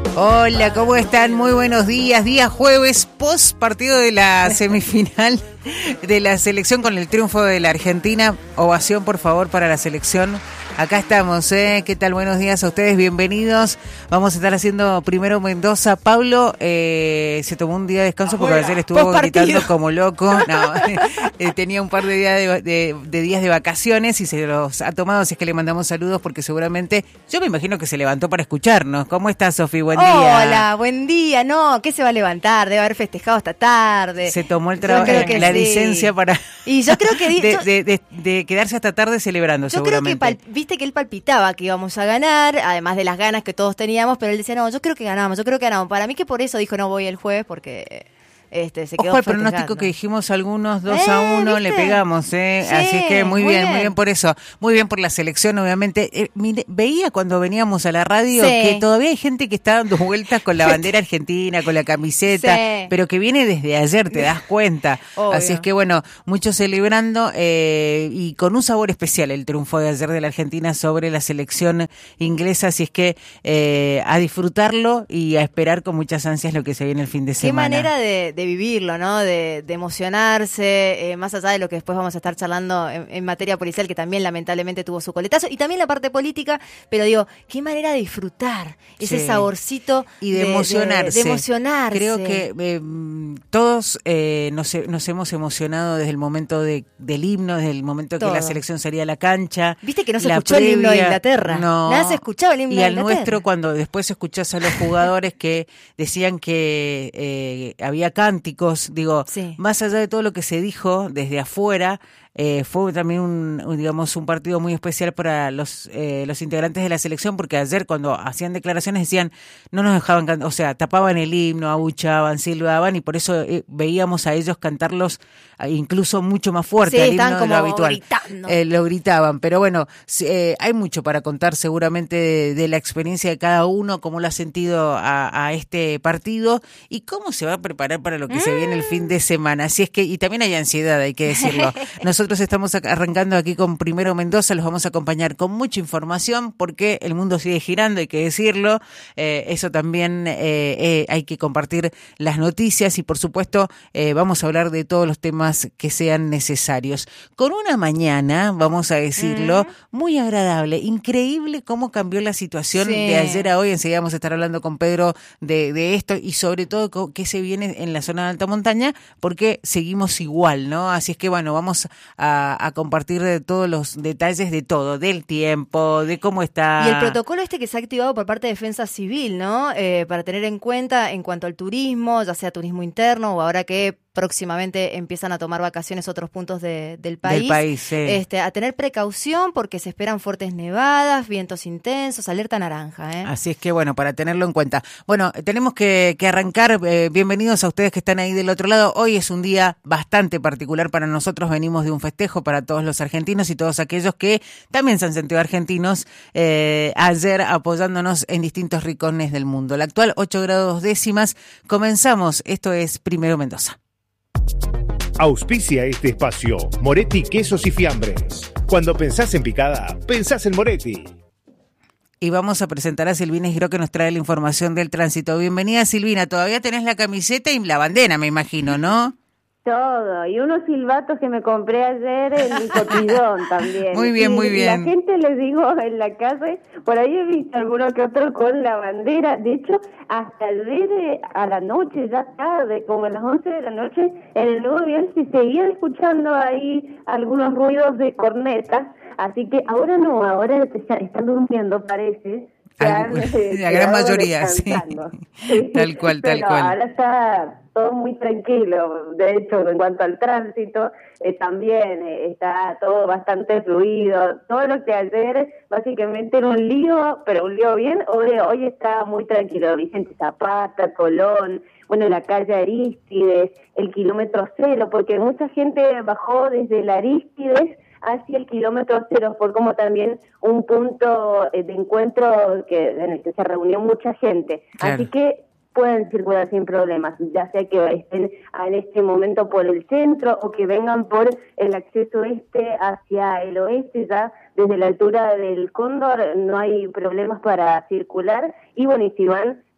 Hola, ¿cómo están? Muy buenos días. Día jueves, post partido de la semifinal de la selección con el triunfo de la Argentina. Ovación, por favor, para la selección. Acá estamos, ¿eh? ¿Qué tal? Buenos días a ustedes, bienvenidos. Vamos a estar haciendo primero Mendoza. Pablo se tomó un día de descanso porque ayer estuvo gritando como loco. No, tenía un par de días de días de vacaciones y se los ha tomado, así es que le mandamos saludos porque seguramente, yo me imagino que se levantó para escucharnos. ¿Cómo estás, Sofi? Buen día. Hola, buen día. No, ¿qué se va a levantar? Debe haber festejado hasta tarde. Se tomó el trabajo, la licencia para... Y yo creo que... de quedarse hasta tarde celebrando, yo seguramente. Creo que viste que él palpitaba que íbamos a ganar, además de las ganas que todos teníamos, pero él decía, no, yo creo que ganamos. Para mí que por eso dijo, no voy el jueves, porque... se quedó Ojo al pronóstico que dijimos algunos 2-1, ¿viste? le pegamos, Sí, así es que muy bien por eso, muy bien por la selección, obviamente. Veía cuando veníamos a la radio que todavía hay gente que está dando vueltas con la bandera argentina, con la camiseta, pero que viene desde ayer, te das cuenta. Obvio. Así es que bueno, muchos celebrando y con un sabor especial el triunfo de ayer de la Argentina sobre la selección inglesa, así es que a disfrutarlo y a esperar con muchas ansias lo que se viene el fin de semana. Qué manera de vivirlo, ¿no? De emocionarse, más allá de lo que después vamos a estar charlando en materia policial, que también lamentablemente tuvo su coletazo, y también la parte política, pero digo, qué manera de disfrutar ese saborcito y de emocionarse. De emocionarse. Creo que todos nos hemos emocionado desde el momento del himno, desde el momento que la selección salía a la cancha. ¿Viste que no se escuchó el himno de Inglaterra? No. Nada se escuchaba el himno de Inglaterra. Y al nuestro, cuando después escuchás a los jugadores que decían que había cánticos, digo, más allá de todo lo que se dijo desde afuera, fue también un partido muy especial para los integrantes de la selección, porque ayer cuando hacían declaraciones decían, no nos dejaban o sea, tapaban el himno, abuchaban, silbaban, y por eso veíamos a ellos cantarlos incluso mucho más fuerte al himno de lo habitual. Lo gritaban, pero bueno, hay mucho para contar seguramente de la experiencia de cada uno, cómo lo ha sentido a este partido y cómo se va a preparar para lo que se viene el fin de semana. Así es que, y también hay ansiedad, hay que decirlo. Nosotros estamos arrancando aquí con Primero Mendoza, los vamos a acompañar con mucha información porque el mundo sigue girando, hay que decirlo. Eso también hay que compartir las noticias y por supuesto vamos a hablar de todos los temas que sean necesarios. Con una mañana, vamos a decirlo, muy agradable, increíble cómo cambió la situación de ayer a hoy. Enseguida vamos a estar hablando con Pedro de esto y sobre todo qué se viene en la zona de alta montaña, porque seguimos igual, ¿no? Así es que bueno, vamos a compartir de todos los detalles de todo, del tiempo, de cómo está. Y el protocolo que se ha activado por parte de Defensa Civil, ¿no? Para tener en cuenta en cuanto al turismo, ya sea turismo interno o ahora que próximamente empiezan a tomar vacaciones otros puntos del país. A tener precaución porque se esperan fuertes nevadas, vientos intensos, alerta naranja. Así es que bueno, para tenerlo en cuenta. Bueno, tenemos que arrancar. Bienvenidos a ustedes que están ahí del otro lado. Hoy es un día bastante particular para nosotros. Venimos de un festejo para todos los argentinos y todos aquellos que también se han sentido argentinos ayer apoyándonos en distintos rincones del mundo. La actual 8 grados décimas. Comenzamos. Esto es Primero Mendoza. Auspicia este espacio Moretti Quesos y Fiambres. Cuando pensás en picada, pensás en Moretti. Y vamos a presentar a Silvina Isgro que nos trae la información del tránsito. Bienvenida, Silvina. Todavía tenés la camiseta y la bandera, me imagino, ¿no? Todo, y unos silbatos que me compré ayer en mi cotillón también. Muy bien, muy bien. La gente, les digo, en la calle, por ahí he visto alguno que otro con la bandera. De hecho, hasta ayer a la noche, ya tarde, como a las 11 de la noche, en el Nuevo Vial se seguían escuchando ahí algunos ruidos de cornetas. Así que ahora no, ahora están durmiendo, parece. La gran mayoría, sí. Tal cual. Ahora está todo muy tranquilo. De hecho, en cuanto al tránsito, también está todo bastante fluido. Todo lo que ayer básicamente era un lío, pero un lío bien, hoy está muy tranquilo. Vicente Zapata, Colón, bueno, la calle Arístides, el kilómetro 0, porque mucha gente bajó desde la Arístides hacia el kilómetro 0, fue como también un punto de encuentro en el que se reunió mucha gente. Claro. Así que pueden circular sin problemas, ya sea que estén en este momento por el centro o que vengan por el acceso hacia el oeste, ya desde la altura del Cóndor no hay problemas para circular. Y bueno, y si van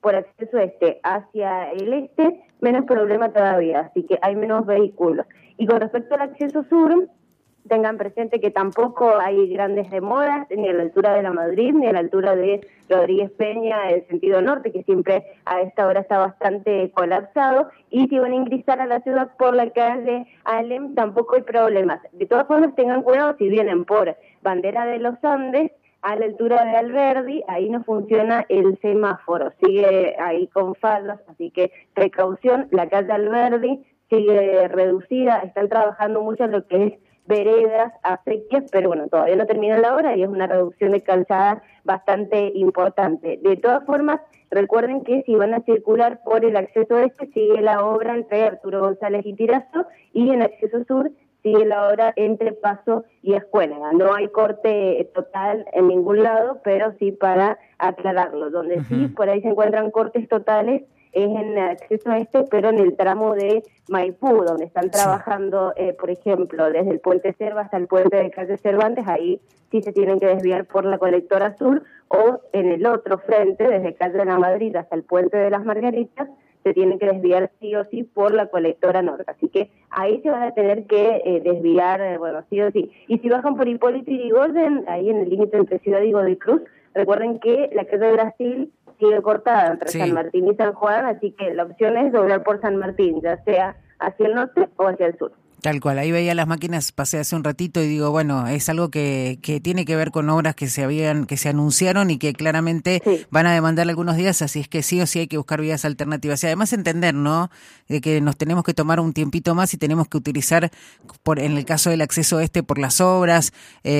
por acceso hacia el este, menos problema todavía, así que hay menos vehículos. Y con respecto al acceso sur, tengan presente que tampoco hay grandes demoras ni a la altura de la Madrid ni a la altura de Rodríguez Peña, el sentido norte, que siempre a esta hora está bastante colapsado, y si van a ingresar a la ciudad por la calle Alem tampoco hay problemas. De todas formas, tengan cuidado si vienen por Bandera de los Andes, a la altura de Alberdi, ahí no funciona el semáforo, sigue ahí con faldas, así que precaución. La calle Alberdi sigue reducida, están trabajando mucho en lo que es veredas, acequias, pero bueno, todavía no termina la obra y es una reducción de calzada bastante importante. De todas formas, recuerden que si van a circular por el acceso sigue la obra entre Arturo González y Tirazo, y en acceso sur sigue la obra entre Paso y Escuénaga. No hay corte total en ningún lado, pero sí para aclararlo. Donde sí, por ahí se encuentran cortes totales es en el acceso pero en el tramo de Maipú, donde están trabajando, por ejemplo, desde el puente Cerva hasta el puente de calle Cervantes, ahí sí se tienen que desviar por la colectora sur, o en el otro frente, desde calle de la Madrid hasta el puente de las Margaritas, se tienen que desviar sí o sí por la colectora norte. Así que ahí se van a tener que desviar, bueno, sí o sí. Y si bajan por Hipólito Yrigoyen, ahí en el límite entre Ciudad y Godoy Cruz, recuerden que la calle de Brasil sigue cortada entre San Martín y San Juan, así que la opción es doblar por San Martín, ya sea hacia el norte o hacia el sur. Tal cual, ahí veía las máquinas, pasé hace un ratito y digo, bueno, es algo que tiene que ver con obras que se anunciaron y que claramente van a demandar algunos días, así es que sí o sí hay que buscar vías alternativas. Y además entender, ¿no?, de que nos tenemos que tomar un tiempito más y tenemos que utilizar, en el caso del acceso por las obras,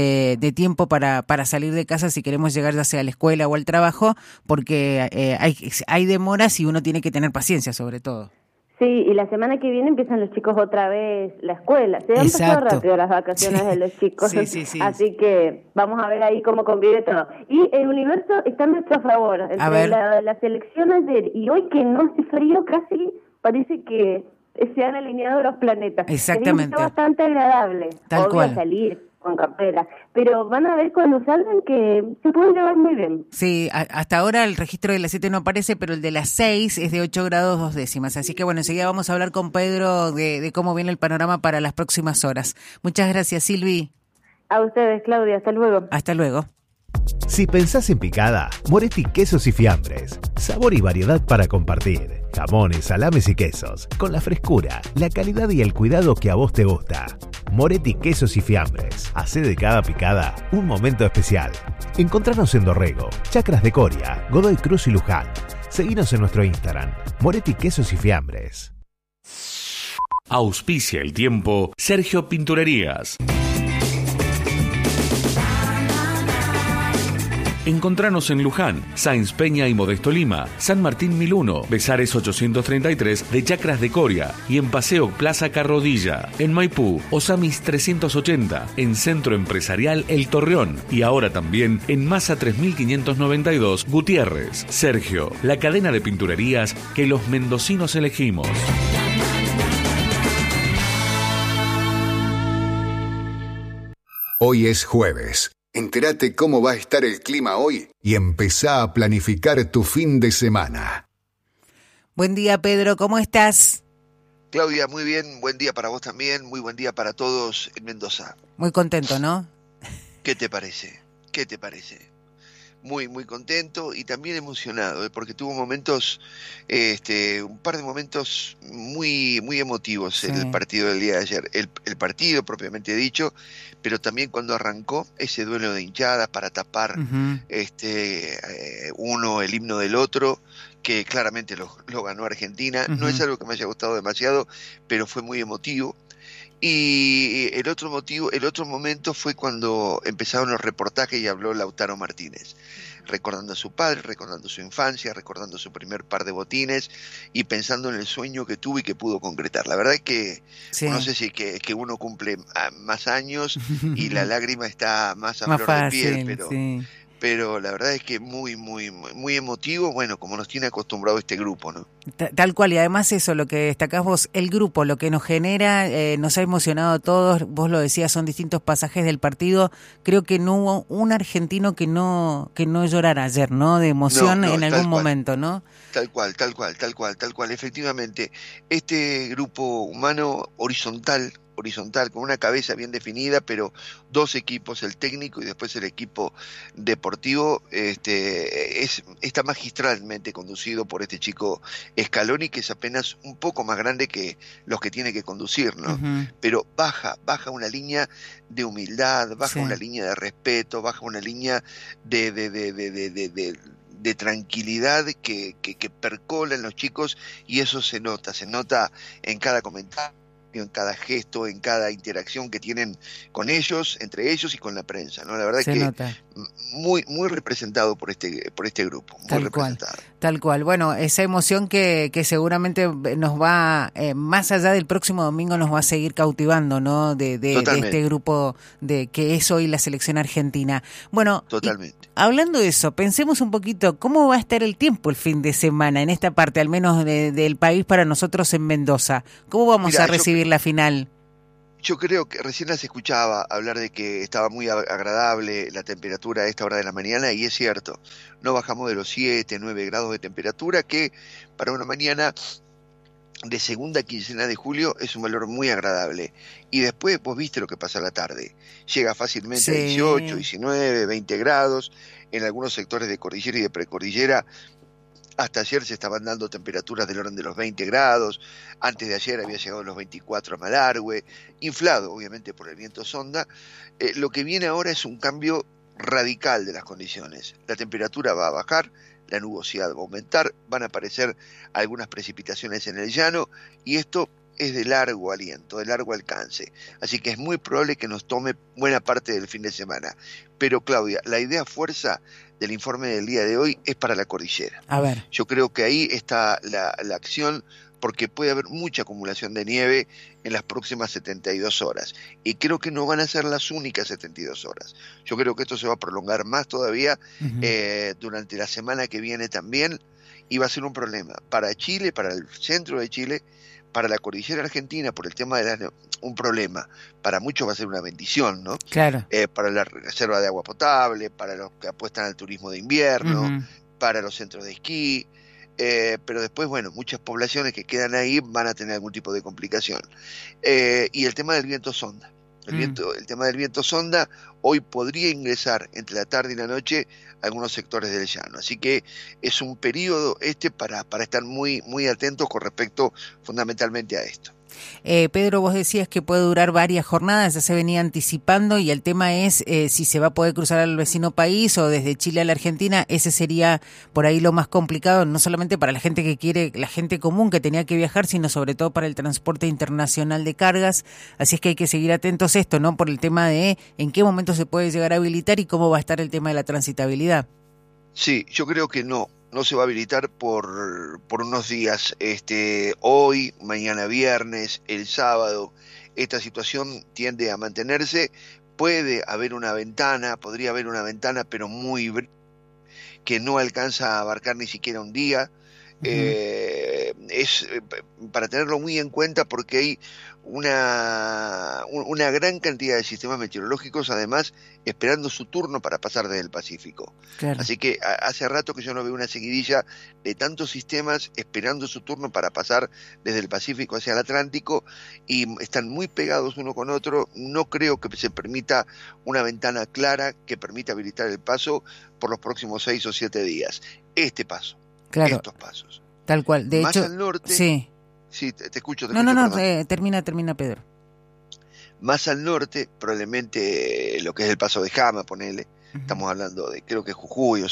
de tiempo para salir de casa si queremos llegar ya sea a la escuela o al trabajo, porque hay demoras y uno tiene que tener paciencia sobre todo. Sí, y la semana que viene empiezan los chicos otra vez la escuela. Se han pasado rápido las vacaciones de los chicos. Sí. Así que vamos a ver ahí cómo convive todo. Y el universo está a nuestro favor. Entre la selección ayer y hoy, que no hace frío, casi parece que se han alineado los planetas. Exactamente. Está bastante agradable. Tal cual. Salir con campera, pero van a ver cuando salgan que se pueden llevar muy bien. Sí, hasta ahora el registro de las 7 no aparece, pero el de las 6 es de 8 grados 2 décimas, así que bueno, enseguida vamos a hablar con Pedro de cómo viene el panorama para las próximas horas. Muchas gracias, Silvi. A ustedes, Claudia, hasta luego. Hasta luego. Si pensás en picada, Moretti Quesos y Fiambres. Sabor y variedad para compartir. Jamones, salames y quesos. Con la frescura, la calidad y el cuidado que a vos te gusta. Moretti Quesos y Fiambres. Hacé de cada picada un momento especial. Encontranos en Dorrego, Chacras de Coria, Godoy Cruz y Luján. Seguinos en nuestro Instagram, Moretti Quesos y Fiambres. Auspicia el tiempo Sergio Pinturerías. Encontranos en Luján, Sáenz Peña y Modesto Lima, San Martín 1001, Besares 833 de Chacras de Coria y en Paseo Plaza Carrodilla. En Maipú, Osamis 380, en Centro Empresarial El Torreón y ahora también en Masa 3592 Gutiérrez. Sergio, la cadena de pinturerías que los mendocinos elegimos. Hoy es jueves. Entérate cómo va a estar el clima hoy y empezá a planificar tu fin de semana. Buen día, Pedro, ¿cómo estás? Claudia, muy bien, buen día para vos también, muy buen día para todos en Mendoza. Muy contento, ¿no? ¿Qué te parece? Muy, muy contento y también emocionado, porque tuvo momentos, un par de momentos muy, muy emotivos en el partido del día de ayer. El partido propiamente dicho, pero también cuando arrancó ese duelo de hinchadas para tapar uno el himno del otro, que claramente lo ganó Argentina. No es algo que me haya gustado demasiado, pero fue muy emotivo. Y el otro momento fue cuando empezaron los reportajes y habló Lautaro Martínez, recordando a su padre, recordando su infancia, recordando su primer par de botines y pensando en el sueño que tuvo y que pudo concretar. La verdad es que no sé si que uno cumple más años y la lágrima está más a flor de piel, pero la verdad es que muy emotivo, bueno, como nos tiene acostumbrado este grupo, ¿no? Tal cual, y además eso, lo que destacás vos, el grupo, lo que nos genera, nos ha emocionado a todos, vos lo decías, son distintos pasajes del partido, creo que no hubo un argentino que no llorara ayer, ¿no? De emoción en algún momento, ¿no? Tal cual, efectivamente, este grupo humano horizontal, con una cabeza bien definida, pero dos equipos, el técnico y después el equipo deportivo, está magistralmente conducido por este chico Scaloni, que es apenas un poco más grande que los que tiene que conducir, ¿no? Uh-huh. Pero baja una línea de humildad, baja una línea de respeto, baja una línea de tranquilidad que percola en los chicos, y eso se nota en cada comentario, en cada gesto, en cada interacción que tienen con ellos, entre ellos y con la prensa, ¿no? La verdad se es que nota. Muy representado por este grupo, muy representado. Tal cual. Bueno, esa emoción que seguramente nos va, más allá del próximo domingo, nos va a seguir cautivando, ¿no? De este grupo que es hoy la selección argentina. Bueno, totalmente. Hablando de eso, pensemos un poquito cómo va a estar el tiempo el fin de semana en esta parte, al menos del país, para nosotros en Mendoza. ¿Cómo vamos a recibir la final? Yo creo que recién las escuchaba hablar de que estaba muy agradable la temperatura a esta hora de la mañana, y es cierto, no bajamos de los 7, 9 grados de temperatura, que para una mañana de segunda quincena de julio es un valor muy agradable. Y después vos viste lo que pasa a la tarde, llega fácilmente a 18, 19, 20 grados, en algunos sectores de cordillera y de precordillera. Hasta ayer se estaban dando temperaturas del orden de los 20 grados, antes de ayer había llegado a los 24 a Malargüe, inflado obviamente por el viento sonda. Lo que viene ahora es un cambio radical de las condiciones. La temperatura va a bajar, la nubosidad va a aumentar, van a aparecer algunas precipitaciones en el llano, y esto es de largo aliento, de largo alcance. Así que es muy probable que nos tome buena parte del fin de semana. Pero Claudia, la idea fuerza del informe del día de hoy es para la cordillera. A ver. Yo creo que ahí está la acción, porque puede haber mucha acumulación de nieve en las próximas 72 horas. Y creo que no van a ser las únicas 72 horas. Yo creo que esto se va a prolongar más todavía durante la semana que viene también, y va a ser un problema para Chile, para el centro de Chile, para la cordillera argentina, por el tema de un problema. Para muchos va a ser una bendición, ¿no? Claro. Para la reserva de agua potable, para los que apuestan al turismo de invierno, para los centros de esquí, pero después, bueno, muchas poblaciones que quedan ahí van a tener algún tipo de complicación. Y el tema del viento sonda. El tema del viento sonda hoy podría ingresar entre la tarde y la noche a algunos sectores del llano. Así que es un periodo para estar muy atentos con respecto fundamentalmente a esto. Pedro, vos decías que puede durar varias jornadas, ya se venía anticipando, y el tema es si se va a poder cruzar al vecino país o desde Chile a la Argentina. Ese sería por ahí lo más complicado, no solamente para la gente que quiere, la gente común que tenía que viajar, sino sobre todo para el transporte internacional de cargas. Así es que hay que seguir atentos a esto, ¿no? Por el tema de en qué momento se puede llegar a habilitar y cómo va a estar el tema de la transitabilidad. Sí, yo creo que no se va a habilitar por unos días, hoy, mañana viernes, el sábado. Esta situación tiende a mantenerse. Podría haber una ventana, pero muy breve, que no alcanza a abarcar ni siquiera un día. Es para tenerlo muy en cuenta, porque hay una gran cantidad de sistemas meteorológicos, además, esperando su turno para pasar desde el Pacífico. Claro. Así que hace rato que yo no veo una seguidilla de tantos sistemas esperando su turno para pasar desde el Pacífico hacia el Atlántico, y están muy pegados uno con otro. No creo que se permita una ventana clara que permita habilitar el paso por los próximos 6 o 7 días. Claro, estos pasos. Tal cual. De más hecho, al norte. Sí, te escucho. No, termina, Pedro. Más al norte, probablemente lo que es el paso de Jama, ponele. Estamos hablando de, creo que Jujuy.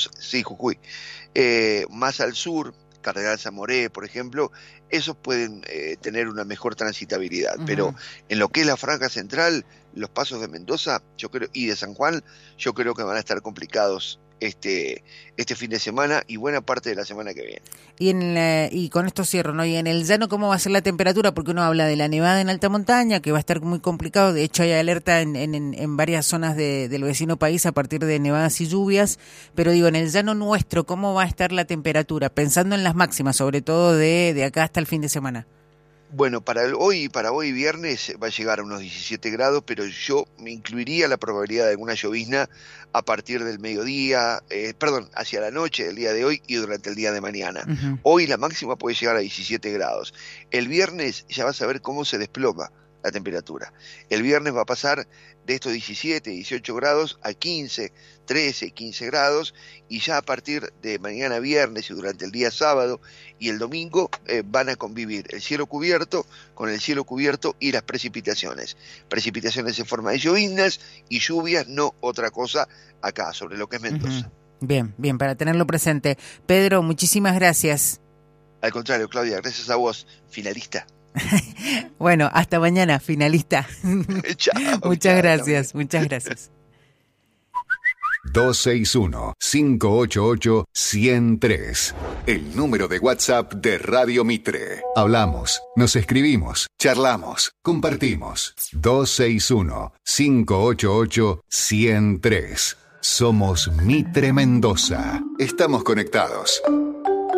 Más al sur, Cardenal Zamoré, por ejemplo, esos pueden tener una mejor transitabilidad. Pero en lo que es la franja central, los pasos de Mendoza, yo creo, y de San Juan, yo creo que van a estar complicados este fin de semana y buena parte de la semana que viene. Y con esto cierro, ¿no? Y en el llano, ¿cómo va a ser la temperatura? Porque uno habla de la nevada en alta montaña, que va a estar muy complicado. De hecho, hay alerta en varias zonas del vecino país a partir de nevadas y lluvias. Pero digo, en el llano nuestro, ¿cómo va a estar la temperatura? Pensando en las máximas, sobre todo de acá hasta el fin de semana. Bueno, para hoy viernes va a llegar a unos 17 grados, pero yo me incluiría la probabilidad de alguna llovizna a partir del mediodía, hacia la noche del día de hoy y durante el día de mañana. Uh-huh. Hoy la máxima puede llegar a 17 grados. El viernes ya vas a ver cómo se desploma la temperatura. El viernes va a pasar de estos 17, 18 grados a 15, 13, 15 grados, y ya a partir de mañana viernes y durante el día sábado y el domingo van a convivir el cielo cubierto con el cielo cubierto y las precipitaciones. Precipitaciones en forma de lloviznas y lluvias, no otra cosa acá, sobre lo que es Mendoza. Uh-huh. Bien, para tenerlo presente. Pedro, muchísimas gracias. Al contrario, Claudia, gracias a vos, finalista. Bueno, hasta mañana, finalista. Chao, muchas gracias. 261-588-103. El número de WhatsApp de Radio Mitre. Hablamos, nos escribimos, charlamos, compartimos. 261-588-103. Somos Mitre Mendoza. Estamos conectados.